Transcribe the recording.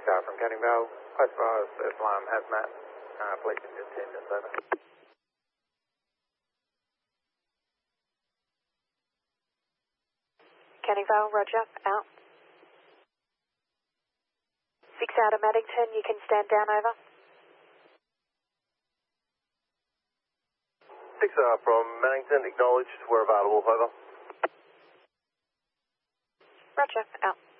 from Canning Vale, post rise, first alarm, hazmat, police in attendance, over. Canning Vale, roger, out. 6 out of Maddington, you can stand down, over. 6 from Maddington, acknowledged, we're available, over. Roger, out.